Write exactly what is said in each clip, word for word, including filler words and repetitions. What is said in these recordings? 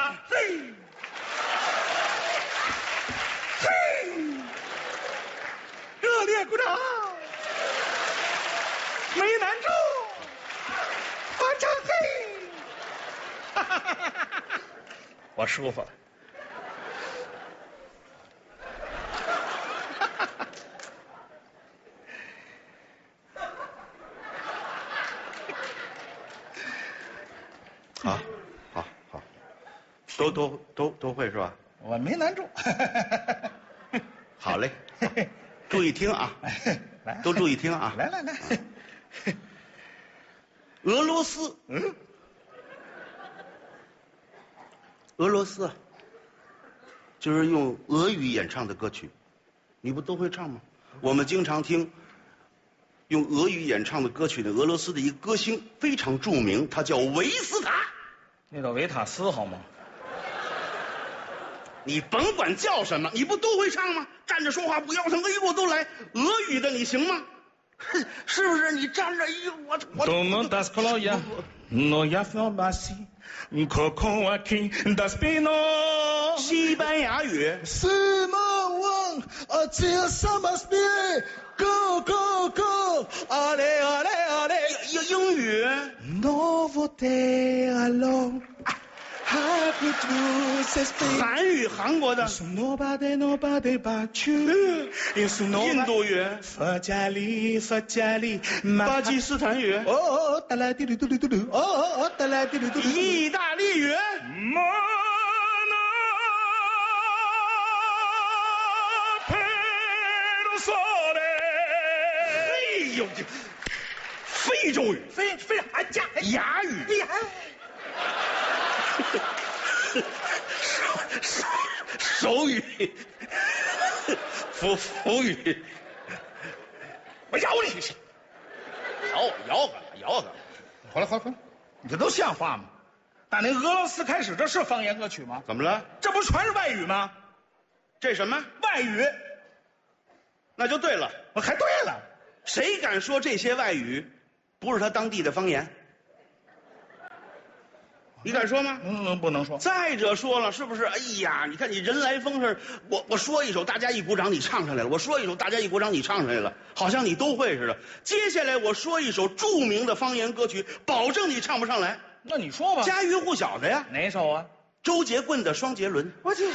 了。嘿，嘿，热烈鼓掌，没难住，反正嘿，哈哈哈哈哈，我舒服了。 好，好，好，都都都都会是吧？ 我没难住。 好嘞，注意听啊， 来， 都注意听啊！ 来来来， 俄罗斯， 嗯， 俄罗斯，就是用俄语演唱的歌曲，你不都会唱吗？我们经常听用俄语演唱的歌曲的俄罗斯的一个歌星非常著名，他叫维斯塔。 那叫维塔斯好吗？ 你甭管叫什么，你不都会唱吗？站着说话不腰疼，哎呦我都来。俄语的你行吗？是不是？你站着，哎呦我我。 Domo das koloya, no ya formasi, coco aki das pino。 西班牙语。 是梦问，啊，这什么是 ？Go go go，啊嘞啊嘞啊嘞。 英英语。 Novo te alone。 韩语，韩国的。 Nobody nobody but you。 印度语。 佛加利佛加利。 巴基斯坦语。 哦，哒啦滴噜嘟噜嘟噜，哦哦哦，哒啦滴噜嘟噜。 意大利语。哎呦，这非洲语， 非非俺家哑语。 呀。 手手语，福福语，我咬你！咬我咬我咬我！ 好了好了好了，你这都像话吗？打那俄罗斯开始，这是方言歌曲吗？ 怎么了？ 这不全是外语吗？ 这什么外语？ 那就对了。 我还对了， 谁敢说这些外语不是他当地的方言？你敢说吗？ 嗯嗯，不能说。 再者说了，是不是？哎呀，你看你人来疯似的，我我说一首，大家一鼓掌，你唱上来了；我说一首，大家一鼓掌，你唱上来了，好像你都会似的。接下来我说一首著名的方言歌曲，保证你唱不上来。 那你说吧。 家喻户晓的呀。 哪首啊？ 周杰棍的《双杰伦》。 我去，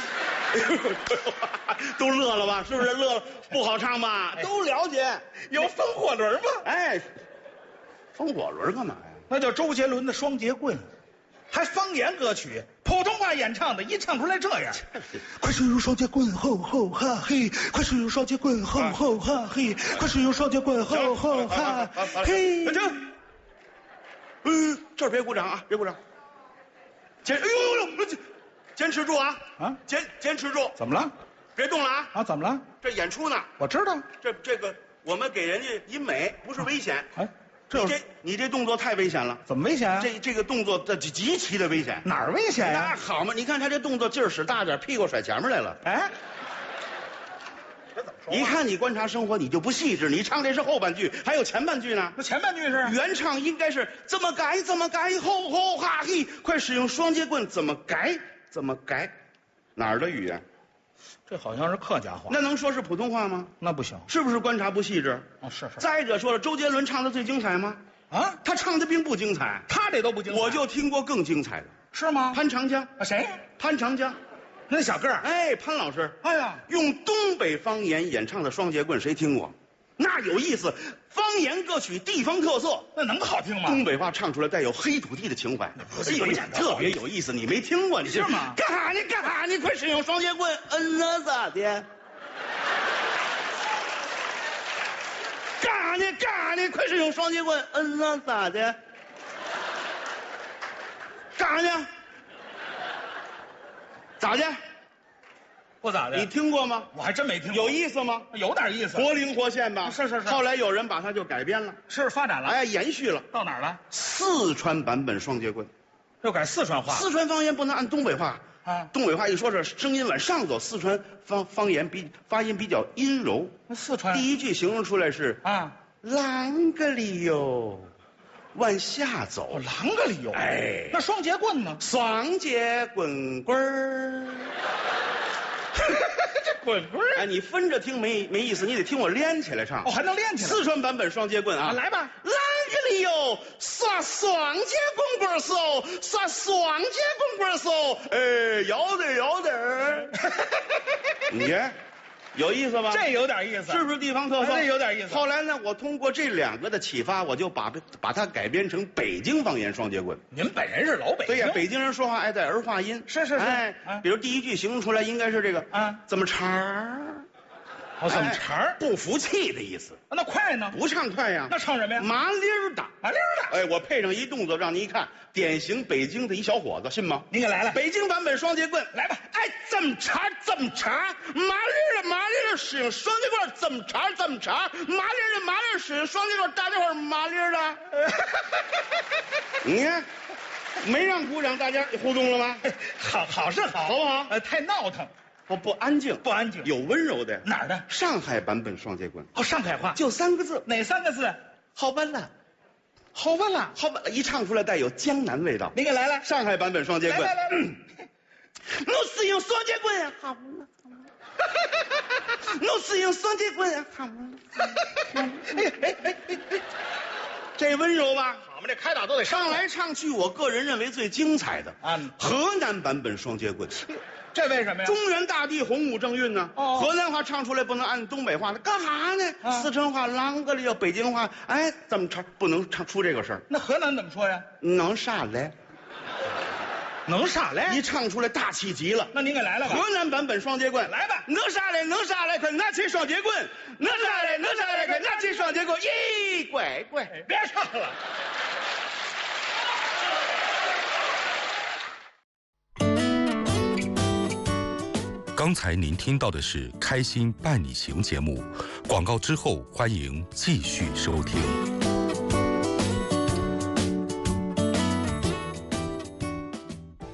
都乐了吧？是不是乐了？不好唱吧？ 哎、 都了解。 有风火轮吗？ 哎，风火轮干嘛呀？ 那叫周杰伦的《双节棍》。还方言歌曲，普通话演唱的，一唱出来这样。快使用双节棍，吼吼哈嘿！快使用双节棍，吼吼哈嘿！快使用双节棍，吼吼哈嘿！ 停！嗯，这儿别鼓掌啊，别鼓掌。坚，哎呦呦，坚持住啊！ 啊， 坚坚持住。 怎么了？ 别动了啊！ 啊，怎么了？ 这演出呢。 我知道。 这这个，我们给人家一美，不是危险。 哎。 这你这你这动作太危险了。 怎么危险啊？ 这这个动作这极其的危险。 哪儿危险呀？ 那好嘛，你看他这动作劲儿使大点，屁股甩前面来了。 哎，这怎么说？ 一看你观察生活，你就不细致。你唱这是后半句，还有前半句呢。 那前半句是原唱应该是怎么改怎么改，吼吼哈嘿，快使用双节棍，怎么改怎么改，哪儿的语言？ 这好像是客家话。 那能说是普通话吗？ 那不行， 是不是观察不细致？ 哦，是是。 再者说了，周杰伦唱的最精彩吗？ 啊， 他唱的并不精彩， 他这都不精彩。 我就听过更精彩的。 是吗？ 潘长江啊，谁？ 潘长江， 那小个儿。 哎，潘老师， 哎呀， 用东北方言演唱的《双节棍》，谁听过？那有意思，方言歌曲，地方特色， 那能好听吗？ 东北话唱出来带有黑土地的情怀， 哎呦， 特别有意思。你没听过？你是吗？ 干啥呢？干啥呢？快使用双节棍！嗯呐，咋的？干啥呢？干啥呢？快使用双节棍！嗯呐，咋的？干啥呢？咋的？ 不咋的。 你听过吗？ 我还真没听过。 有意思吗？ 有点意思， 活灵活现吧？ 是是是。 后来有人把它就改编了， 是发展了， 哎，延续了。 到哪儿了？ 四川版本双节棍， 又改四川话。 四川方言不能按东北话啊， 东北话一说是声音往上走，四川方方言比发音比较阴柔。 那四川第一句形容出来是啊， 啷个哩哟， 往下走。 哦，啷个理由？ 哎， 那双节棍呢？ 双节棍棍儿。 这滚棍儿， 哎，你分着听没没意思，你得听我连起来唱。 哦，还能练起来。 四川版本双节棍啊， 啊来吧。 啷个理由？耍双节棍棍手，耍双节棍棍手，哎，要得要得。你看，有意思吧？ 这有点意思， 是不是地方特色？ 这有点意思。 后来呢，我通过这两个的启发，我就把把它改编成北京方言双节棍。 您本人是老北京， 对呀，北京人说话爱带儿化音。 是是是， 哎， 啊、 比如第一句形容出来应该是这个啊， 怎么茬儿？ 哦，怎么茬儿？ 不服气的意思。 那快呢？ 不唱快呀， 那唱什么呀？ 麻溜儿的， 麻溜儿的。 哎，我配上一动作，让你一看，典型北京的一小伙子，信吗？ 您给来了， 北京版本双节棍， 来吧。 哎，怎么茬怎么茬，麻溜儿的麻溜儿的使用双节棍，怎么茬怎么茬，麻溜儿的麻溜儿使用双节棍，大家伙儿麻溜儿的。你看，没让鼓掌，大家互动了吗？ 好，好是好， 好不好？ 呃，太闹腾， 我不安静， 不安静， 有温柔的。 哪儿的？ 上海版本双节棍。 哦，上海话， 就三个字， 哪三个字？ 好办了。 好办了， 好吧，一唱出来带有江南味道。 您给来了， 上海版本双节棍。 来来来， 我是用双节棍呀，好了。我是用双节棍呀，好了。哎哎哎哎哎，这温柔吧？ 我们这开打都得唱来唱去，我个人认为最精彩的啊， 河南版本双节棍。 这为什么呀？ 中原大地洪武正韵呢。 哦， 河南话唱出来不能按东北话，那干啥呢？ 啊、 四川话啷个了？北京话，哎，怎么唱不能唱出这个事儿？ 那河南怎么说呀？ 能啥来？ 能啥来？ 一唱出来大气极了。 那您给来了吧？ 河南版本双节棍， 来吧！ 能啥来？能啥来？快拿起双节棍！能啥来？能啥来？快拿起双节棍！咦，乖乖， 别唱了。 刚才您听到的是《开心伴你行》节目，广告之后欢迎继续收听。